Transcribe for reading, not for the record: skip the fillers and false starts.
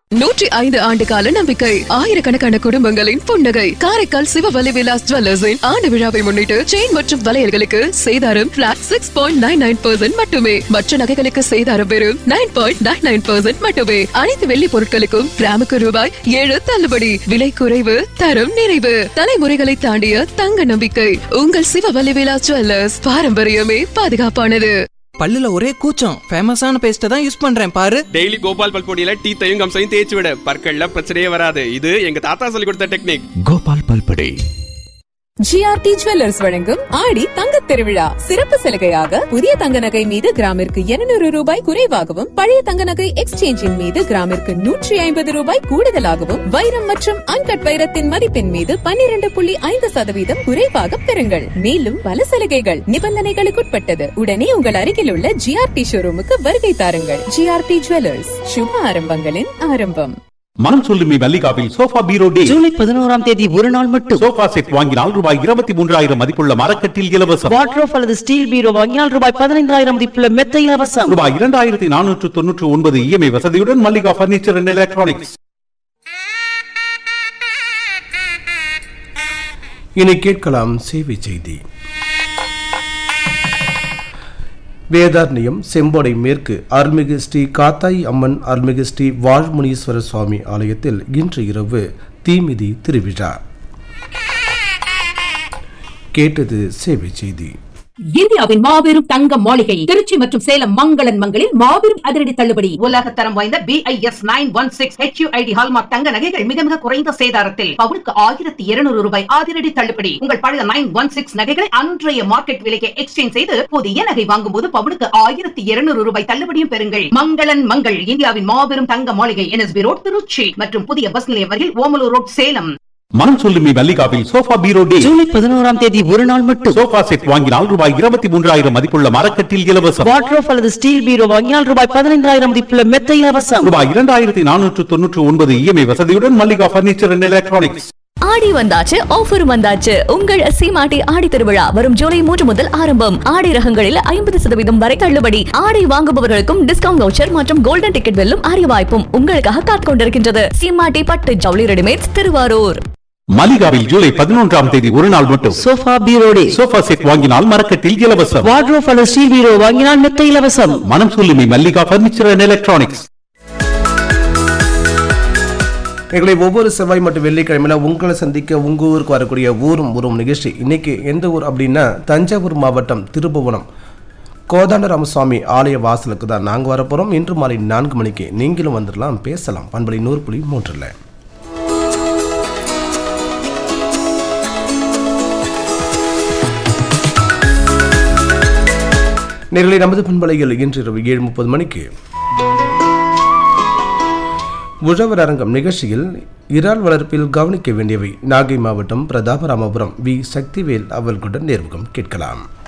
105 ஆண்டு கால நம்பிக்கை, ஆயிரக்கணக்கான குடும்பங்களின் புன்னகை. காரைக்கால் சிவவலி விலாஸ் ஜுவல்லர்ஸின் ஆண்டு விழாவை முன்னிட்டு செயின் மற்றும் வளையல்களுக்கு சேதாரம் பிளாட் 6.99% மட்டுமே. மற்ற நகைகளுக்கு சேதாரம் வெறும் 9.99% மட்டுமே. அனைத்து வெள்ளி பொருட்களுக்கும் கிராமுக்கு ரூபாய் 7 தள்ளுபடி. விலை குறைவு, தரம் நிறைவு. தலைமுறைகளை தாண்டிய தங்க நம்பிக்கை. உங்கள் சிவவலி விலாஸ் ஜுவல்லர்ஸ். பாரம்பரியமே பாதுகாப்பானது. பல்லுல ஒரே கூச்சம். ஃபேமஸான பேஸ்ட தான் யூஸ் பண்றேன் பாரு. டெய்லி கோபால் பல்பொடியில டீத்தையும் கம்சையும் தேய்ச்சி விட, பற்கள்ல பிரச்சனையே வராது. இது எங்க தாத்தா சொல்லி கொடுத்த டெக்னிக். கோபால் பல்பொடி. ஜிஆர்டி ஜுவல்லர்ஸ் வழங்கும் ஆடி தங்கத் திருவிழா சிறப்பு சலுகையாக புதிய தங்க நகை மீது கிராமிற்கு 200 ரூபாய் குறைவாகவும், பழைய தங்க நகை எக்ஸ்சேஞ்சின் மீது கிராமிற்கு 150 ரூபாய் கூடுதலாகவும், வைரம் மற்றும் அன்கட் வைரத்தின் மதிப்பின் மீது 12.5% குறைவாக பெறுங்கள். மேலும் பல சலுகைகள் நிபந்தனைகளுக்குட்பட்டது. உடனே உங்கள் அருகில் உள்ள ஜிஆர்டி ஷோரூமுக்கு வருகை தாருங்கள். ஜிஆர்டி ஜுவல்லர்ஸ், சுப ஆரம்பங்களின் ஆரம்பம். மனம் சொல்லுமி மல்லிகாவில் சோஃபா பீரோ டே. ஜூலை 11ஆம் தேதி ஒரு நாள் மட்டும். சோஃபா செட் வாங்கினால் ரூபாய் 23,000 மதிப்புள்ள மரக்கட்டில் இலவசம். வாட்ரோப் அல்லது ஸ்டீல் பீரோ வாங்கினால் ரூபாய் 15,000 மதிப்புள்ள மெத்தை இலவசம். ரூபாய் 2,499 இஎம்ஐ வசதியுடன் மல்லிகா பர்னிச்சர் அண்ட் எலக்ட்ரானிக்ஸ். இனி கேட்கலாம் சேவை செய்தி. வேதாரண்யம் செம்போடை மேற்கு அருள்மிகு ஸ்ரீ காத்தாயி அம்மன் அருள்மிகு ஸ்ரீ வாழ்முனீஸ்வர சுவாமி ஆலயத்தில் இன்று இரவு தீமிதி திருவிழா. கேட்டது சேவை செய்தி. இந்தியாவின் மாபெரும் தங்க மாளிகை திருச்சி மற்றும் சேலம் மங்களன் மங்களில் மாபெரும் அதிரடி தள்ளுபடி. உலக தரம் வாய்ந்த BIS 916 HUID ஹால்மார்க் தங்க நகைகள் மிக மிக குறைந்த சேதாரத்தில் பவுனுக்கு 1,200 ரூபாய் அதிரடி தள்ளுபடி. உங்கள் பழைய 916 நகைகளை அன்றைய மார்க்கெட் விலைக்கு எக்ஸ்சேஞ்ச் செய்து புதிய நகை வாங்கும் போது பவுனுக்கு 1,200 ரூபாய் தள்ளுபடியும் பெறுங்கள். மங்களன் மங்கள் இந்தியாவின் மாபெரும் தங்க மாளிகை, NSB ரோட் திருச்சி மற்றும் புதிய பஸ் நிலையம் அருகில் ஓமலூர் ரோட் சேலம். மனம் சொல்லுமி மல்லிகாவில் சோஃபா பீரோ டே. ஜூலை 11ஆம் தேதி ஒரு நாள் மட்டும். சோஃபா செட் வாங்கினால் ரூபாய் 23,000 மதிப்புள்ள மரக்கட்டில் இலவசம். வாட்ரோப் அல்லது ஸ்டீல் பீரோ வாங்கினால் ரூபாய் 15,000 மதிப்புள்ள மெத்தை இலவசம். ரூபாய் 2,499 இஎம்ஐ வசதியுடன் மல்லிகா பர்னிச்சர் அண்ட் எலக்ட்ரானிக்ஸ். ஆடி வந்தாச்சு, ஆஃபர் வந்தாச்சு. உங்கள் சீமாட்டி ஆடி திருவிழா வரும் ஜூலை 3 முதல் ஆரம்பம். ஆடை ரகங்களில் 50% வரை தள்ளுபடி. ஆடை வாங்குபவர்களுக்கும் டிஸ்கவுண்ட் வவுச்சர் மற்றும் கோல்டன் டிக்கெட் வெல்லும் அரிய வாய்ப்பும் உங்களுக்காக காத்துக் கொண்டிருக்கின்றது. சீமாட்டி பட்டு ஜவுளி ரெடிமேட்ஸ், திருவாரூர். மல்லிகாவில் ஜூலை 11ஆம் தேதி ஒரு நாள் மட்டும். சோஃபா பீரோ டே. சோஃபா செட் வாங்கினால் மரக்கட்டில் இலவசம். வாட்ரோப் அல்லது ஸ்டீல் பீரோ வாங்கினால் மெத்தை இலவசம். மனம் சொல்லுமி மல்லிகா பர்னிச்சர் அண்ட் எலக்ட்ரானிக்ஸ். எங்களை ஒவ்வொரு செவ்வாய் மற்றும் வெள்ளிக்கிழமையில உங்களை சந்திக்க உங்க ஊருக்கு வரக்கூடிய ஊரும் ஊரும் நிகழ்ச்சி. இன்னைக்கு எந்த ஊர் அப்படின்னா தஞ்சாவூர் மாவட்டம் திருபுவனம் கோதாண்டராமசுவாமி ஆலய வாசலுக்கு தான் நாங்கள் வரப்போறோம். இன்று மாலை 4 மணிக்கு நீங்களும் வந்துடலாம், பேசலாம். பண்பலை 100.3. நேரலை நமது பண்பலையில் இன்று இரவு 7:30 மணிக்கு உழவர் அரங்கம் நிகழ்ச்சியில் இறால் வளர்ப்பில் கவனிக்க வேண்டியவை நாகை மாவட்டம் பிரதாபராமபுரம் வி சக்திவேல் அவர்களுடன் நேர்முகம் கேட்கலாம்.